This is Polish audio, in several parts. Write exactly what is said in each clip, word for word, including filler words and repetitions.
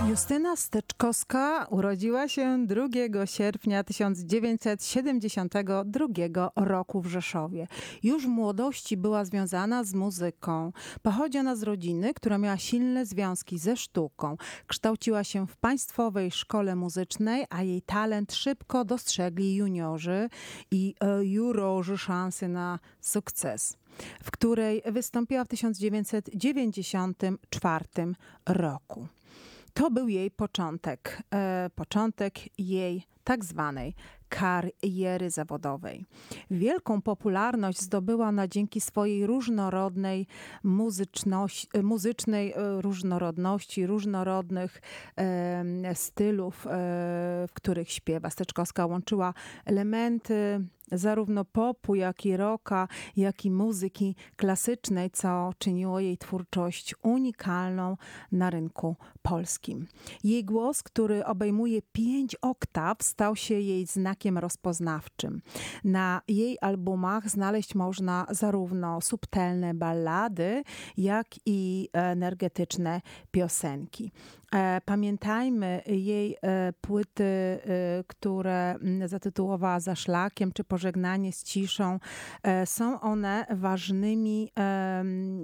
Justyna Steczkowska urodziła się drugiego sierpnia tysiąc dziewięćset siedemdziesiątego drugiego roku w Rzeszowie. Już w młodości była związana z muzyką. Pochodzi ona z rodziny, która miała silne związki ze sztuką. Kształciła się w Państwowej Szkole Muzycznej, a jej talent szybko dostrzegli juniorzy i e, jurorzy szansy na sukces, w której wystąpiła w tysiąc dziewięćset dziewięćdziesiątym czwartym roku. To był jej początek, e, początek jej tak zwanej kariery zawodowej. Wielką popularność zdobyła ona dzięki swojej różnorodnej muzyczności, muzycznej różnorodności, różnorodnych e, stylów, e, w których śpiewa. Steczkowska łączyła elementy zarówno popu, jak i rocka, jak i muzyki klasycznej, co czyniło jej twórczość unikalną na rynku polskim. Jej głos, który obejmuje pięć oktaw, stał się jej znakiem rozpoznawczym. Na jej albumach znaleźć można zarówno subtelne ballady, jak i energetyczne piosenki. Pamiętajmy jej płyty, które zatytułowała Za szlakiem czy Pożegnanie z ciszą. Są one ważnymi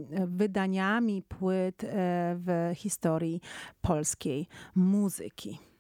wydaniami płyt w historii polskiej muzyki.